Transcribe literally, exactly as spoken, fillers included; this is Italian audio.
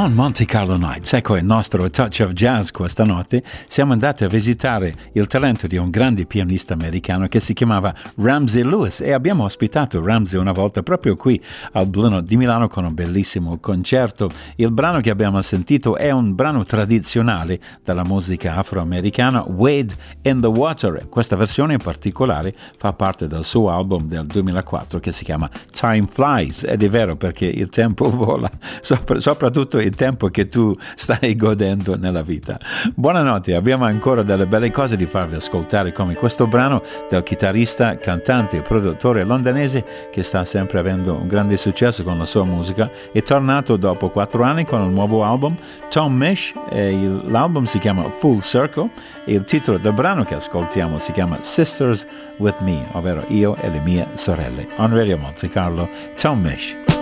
Con Monte Carlo Nights, ecco il nostro touch of jazz questa notte. Siamo andati a visitare il talento di un grande pianista americano che si chiamava Ramsey Lewis e abbiamo ospitato Ramsey una volta proprio qui al Blue Note di Milano con un bellissimo concerto. Il brano che abbiamo sentito è un brano tradizionale della musica afroamericana, Wade in the Water. Questa versione in particolare fa parte del suo album del duemilaquattro che si chiama Time Flies, ed è vero perché il tempo vola, sopra, soprattutto il tempo che tu stai godendo nella vita. Buonanotte, abbiamo ancora delle belle cose di farvi ascoltare, come questo brano del chitarrista, cantante e produttore londinese che sta sempre avendo un grande successo con la sua musica. È tornato dopo quattro anni con un nuovo album, Tom Misch, e l'album si chiama Full Circle e il titolo del brano che ascoltiamo si chiama Sisters with Me, ovvero Io e le mie sorelle. On Radio Monte Carlo, Tom Misch.